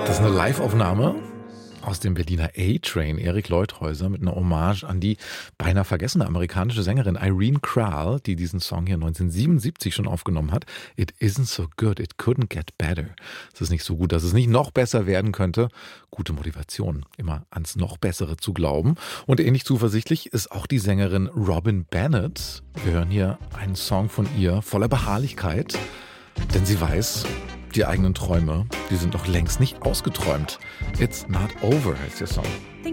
Das ist eine Live-Aufnahme aus dem Berliner A-Train, Erik Leuthäuser, mit einer Hommage an die beinahe vergessene amerikanische Sängerin Irene Kral, die diesen Song hier 1977 schon aufgenommen hat. It isn't so good, it couldn't get better. Es ist nicht so gut, dass es nicht noch besser werden könnte. Gute Motivation, immer ans noch Bessere zu glauben. Und ähnlich zuversichtlich ist auch die Sängerin Robin Bennett. Wir hören hier einen Song von ihr voller Beharrlichkeit, denn sie weiß, die eigenen Träume, die sind noch längst nicht ausgeträumt. It's not over heißt der Song.